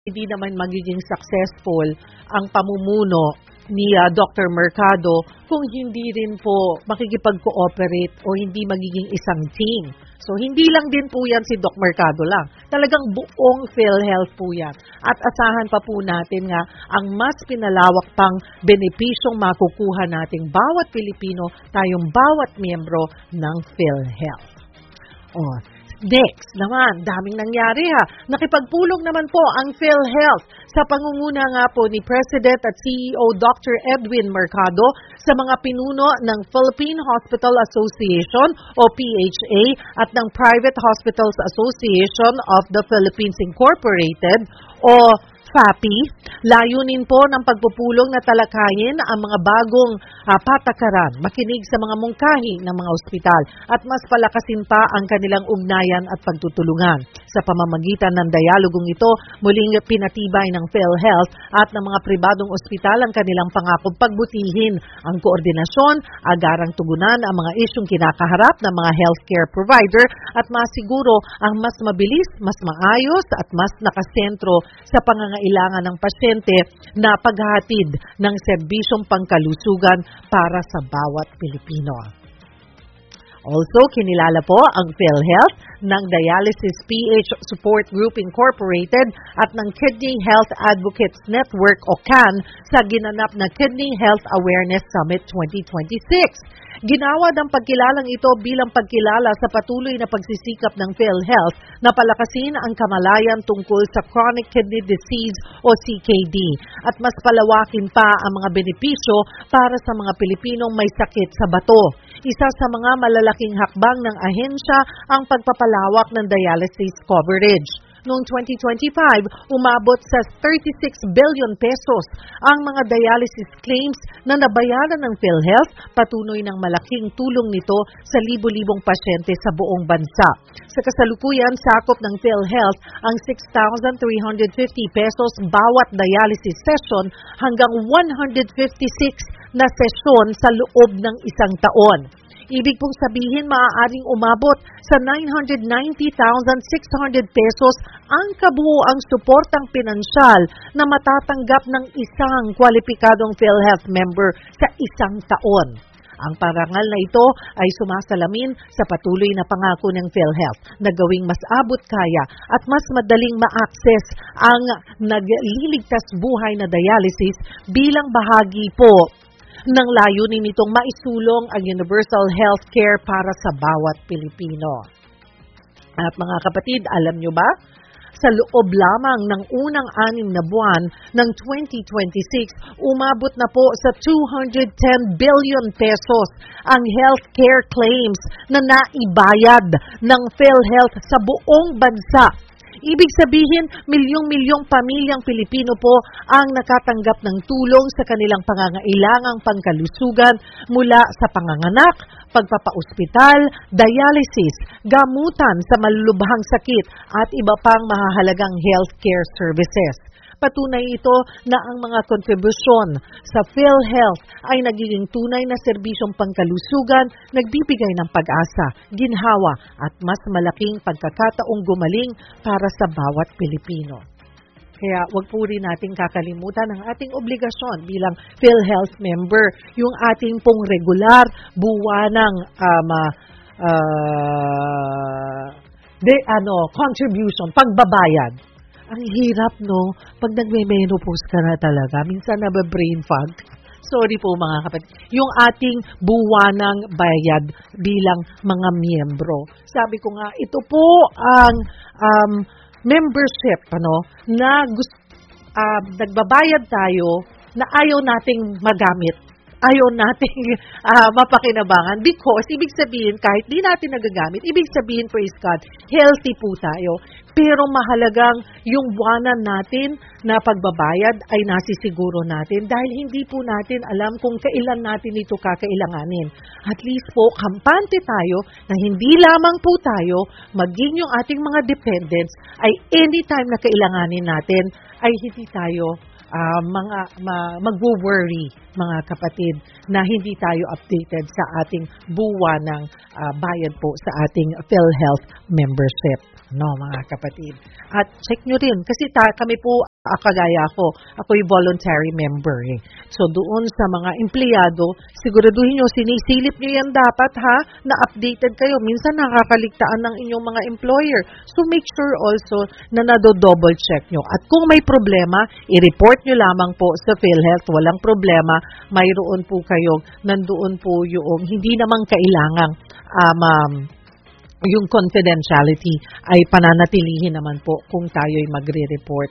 hindi naman magiging successful ang pamumuno ni Dr. Mercado kung hindi rin po makikipag-cooperate o hindi magiging isang team. So, hindi lang din po yan si Doc Mercado lang. Talagang buong PhilHealth po yan. At asahan pa po natin nga ang mas pinalawak pang benepisyong makukuha nating bawat Pilipino, tayong bawat miyembro ng PhilHealth. Next naman, daming nangyari Nakipagpulong naman po ang PhilHealth sa pangunguna nga po ni President at CEO Dr. Edwin Mercado sa mga pinuno ng Philippine Hospital Association o PHA at ng Private Hospitals Association of the Philippines Incorporated o FAPI. Layunin po ng pagpupulong na talakayin ang mga bagong patakaran, makinig sa mga mungkahi ng mga ospital at mas palakasin pa ang kanilang ugnayan at pagtutulungan. Sa pamamagitan ng dialogong ito, muling pinatibay ng PhilHealth at ng mga pribadong ospital ang kanilang pangakong pagbutihin ang koordinasyon, agarang tugunan ang mga isyong kinakaharap ng mga healthcare provider at masiguro ang mas mabilis, mas maayos at mas nakasentro sa pangangailangan ng pasyente na paghahatid ng serbisyong pangkalusugan para sa bawat Pilipino. Also, kinilala po ang PhilHealth ng Dialysis PH Support Group Incorporated at ng Kidney Health Advocates Network o CAN sa ginanap na Kidney Health Awareness Summit 2026. Ginawad ang pagkilalang ito bilang pagkilala sa patuloy na pagsisikap ng PhilHealth na palakasin ang kamalayan tungkol sa chronic kidney disease o CKD at mas palawakin pa ang mga benepisyo para sa mga Pilipinong may sakit sa bato. Isa sa mga malalaking hakbang ng ahensya ang pagpapalawak ng dialysis coverage. Noong 2025, umabot sa 36 billion pesos ang mga dialysis claims na nabayaran ng PhilHealth, patuloy ng malaking tulong nito sa libo-libong pasyente sa buong bansa. Sa kasalukuyan, sakop ng PhilHealth ang 6,350 pesos bawat dialysis session hanggang 156 na sesyon sa loob ng isang taon. Ibig pong sabihin, maaaring umabot sa 990,600 pesos ang kabuuang suportang pinansyal na matatanggap ng isang kwalipikadong PhilHealth member sa isang taon. Ang parangal na ito ay sumasalamin sa patuloy na pangako ng PhilHealth na gawing mas abot kaya at mas madaling ma-access ang nagliligtas buhay na dialysis bilang bahagi po ng layunin nitong maisulong ang universal healthcare para sa bawat Pilipino. At mga kapatid, alam nyo ba? Sa loob lamang ng unang 6 na buwan ng 2026, umabot na po sa 210 billion pesos ang healthcare claims na naibayad ng PhilHealth sa buong bansa. Ibig sabihin, milyong-milyong pamilyang Pilipino po ang nakatanggap ng tulong sa kanilang pangangailangang pangkalusugan mula sa panganganak, pagpapaospital, dialysis, gamutan sa malulubhang sakit at iba pang mahahalagang healthcare services. Patunay ito na ang mga kontribusyon sa PhilHealth ay nagiging tunay na serbisyong pangkalusugan, nagbibigay ng pag-asa, ginhawa at mas malaking pagkakataong gumaling para sa bawat Pilipino. Kaya wag po rin natin kakalimutan ang ating obligasyon bilang PhilHealth member, yung ating pong regular buwanang contribution, pagbabayad. Ang hirap, no? Pag nagme-menopause ka na talaga, minsan nababrain fog. Sorry po mga kapatid. Yung ating buwanang bayad bilang mga miyembro. Sabi ko nga, ito po ang membership, na nagbabayad tayo na ayaw nating magamit. Ayaw nating mapakinabangan because ibig sabihin kahit di natin nagagamit, ibig sabihin, praise God, healthy po tayo. Pero mahalagang yung buwanan natin na pagbabayad ay nasisiguro natin dahil hindi po natin alam kung kailan natin ito kakailanganin. At least po, kampante tayo na hindi lamang po tayo, maging yung ating mga dependents ay anytime na kailanganin natin ay hindi tayo mag-worry, mga kapatid, na hindi tayo updated sa ating buwanang bayad po sa ating PhilHealth membership. No, mga kapatid. At check nyo rin, kasi kami po, kagaya ako'y voluntary member eh. So doon sa mga empleyado, siguraduhin nyo, sinisilip nyo yan dapat ha, na updated kayo. Minsan nakakaligtaan ng inyong mga employer. So make sure also na nado-double check nyo. At kung may problema, i-report nyo lamang po sa PhilHealth. Walang problema, mayroon po kayo, nandoon po yung hindi naman kailangang yung confidentiality ay pananatilihin naman po kung tayo'y magre-report.